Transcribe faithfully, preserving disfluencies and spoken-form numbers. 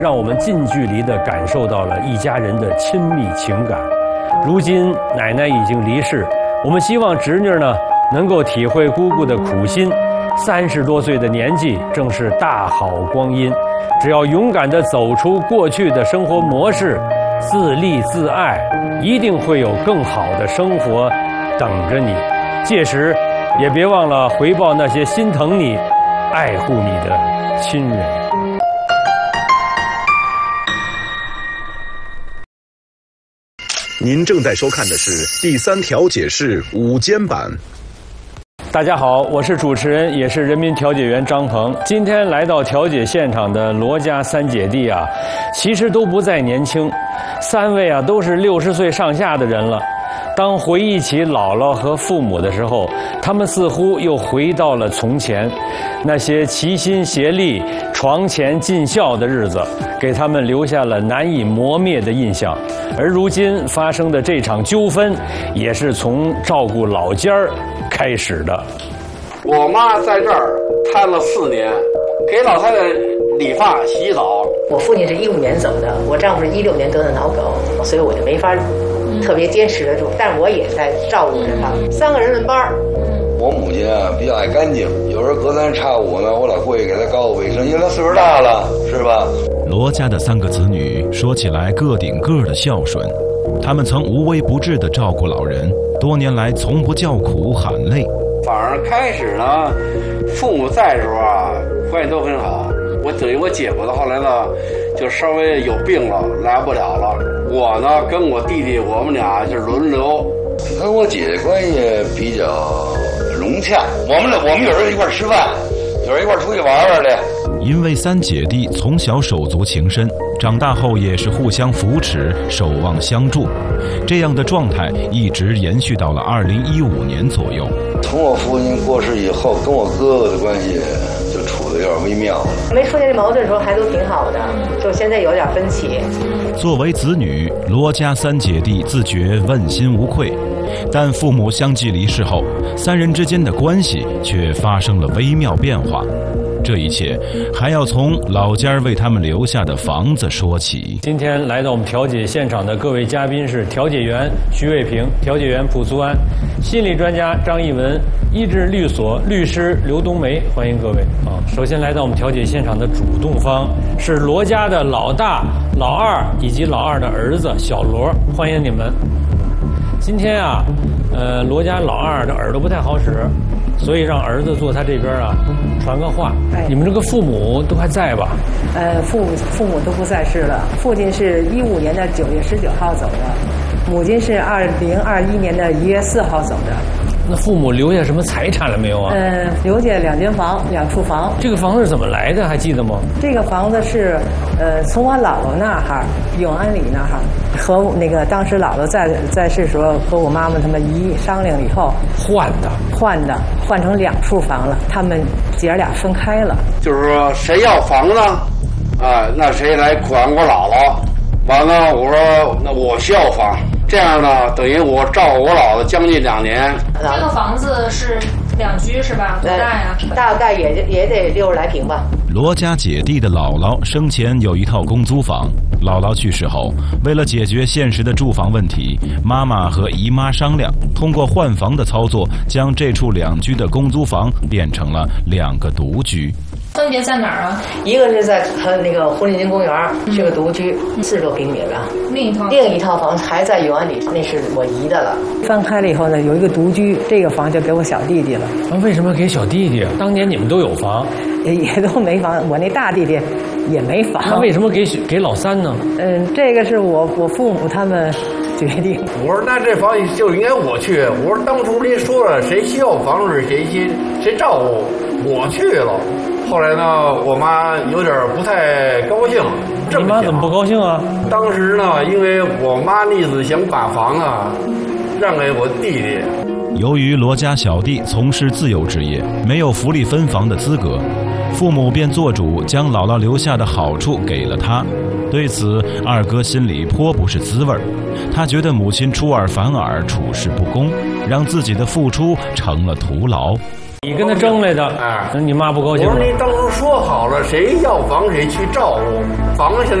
让我们近距离地感受到了一家人的亲密情感。如今奶奶已经离世，我们希望侄女呢能够体会姑姑的苦心。三十多岁的年纪正是大好光阴，只要勇敢地走出过去的生活模式，自立自爱，一定会有更好的生活等着你。届时也别忘了回报那些心疼你、爱护你的亲人。 您正在收看的是第三调解室午间版。 大家好，我是主持人，也是人民调解员张鹏。今天来到调解现场的罗家三姐弟啊，其实都不再年轻，三位啊都是六十岁上下的人了。当回忆起姥姥和父母的时候，他们似乎又回到了从前，那些齐心协力、床前尽孝的日子，给他们留下了难以磨灭的印象。而如今发生的这场纠纷，也是从照顾老家儿开始的。 我妈在这儿瘫了四年，给老太太理发、洗澡。 我父亲是一五年走的，我丈夫是一六年得的脑梗，所以我就没法特别坚持得住，但是我也在照顾着他。三个人轮班。 我母亲啊比较爱干净，有时候隔三差五呢，我老过去给她搞搞卫生，因为她岁数大了，是吧？ 罗家的三个子女说起来个顶个的孝顺，他们曾无微不至地照顾老人，多年来从不叫苦喊累。 反而开始呢，父母在的时候啊，关系都很好。我等于我姐夫的后来呢，就稍微有病了，来不了了。我呢，跟我弟弟，我们俩就轮流。 跟我姐姐关系比较融洽，我们我们有时候一块吃饭，有时候一块出去玩玩的。 因为三姐弟从小手足情深，长大后也是互相扶持、守望相助，这样的状态一直延续到了二零一五年左右。 从我父亲过世以后，跟我哥哥的关系就处得有点微妙了。 没出现这矛盾的时候还都挺好的，就现在有点分歧。 作为子女，罗家三姐弟自觉问心无愧，但父母相继离世后，三人之间的关系却发生了微妙变化。这一切还要从老家为他们留下的房子说起。 今天来到我们调解现场的各位嘉宾是调解员徐卫平、调解员蒲苏安、心理专家张艺文、医治律所律师刘冬梅，欢迎各位啊！首先来到我们调解现场的主动方是罗家的老大、老二以及老二的儿子小罗，欢迎你们。今天啊，呃，罗家老二的耳朵不太好使，所以让儿子坐他这边啊，传个话。哎，你们这个父母都还在吧？ 呃，父母父母都不在世了。父亲是一五年的九月十九号走的，母亲是二零二一年的一月四号走的。 那父母留下什么财产了没有啊？ 呃，留下两间房、两处房。 这个房子是怎么来的？还记得吗？ 这个房子是，呃，从我姥姥那儿，永安里那儿，和那个当时姥姥在在世时候和我妈妈他们一商量以后换的， 换的，换成两处房了。他们姐儿俩分开了。 就是说，谁要房呢？啊，那谁来管我姥姥？完了，我说那我需要房。这样呢，等于我照顾我姥姥将近两年。 这个房子是两居是吧？多大呀？ 大概也也得六十来平吧。 罗家姐弟的姥姥生前有一套公租房，姥姥去世后，为了解决现实的住房问题，妈妈和姨妈商量，通过换房的操作，将这处两居的公租房变成了两个独居。 分别在哪儿啊？ 一个是在和那个婚礼金公园，是个独居，四十多平米吧。 另一套另一套房还在永安里，那是我姨的了。分开了以后呢，有一个独居，这个房就给我小弟弟了。 那为什么给小弟弟？当年你们都有房， 也都没房。我那大弟弟也没房。 那为什么给给老三呢？ 嗯，这个是我我父母他们决定。 我说那这房就应该我去。我说当初您说了，谁需要房子谁谁谁照顾，我去了。后来呢，我妈有点不太高兴。 你妈怎么不高兴啊？ 当时呢，因为我妈那意思想把房啊让给我弟弟。 由于罗家小弟从事自由职业，没有福利分房的资格，父母便做主将姥姥留下的好处给了他。对此，二哥心里颇不是滋味儿。他觉得母亲出尔反尔，处事不公，让自己的付出成了徒劳。 你跟他争来的， 哎， 那你妈不高兴了。 我说你当初说好了，谁要房谁去照顾，房现在。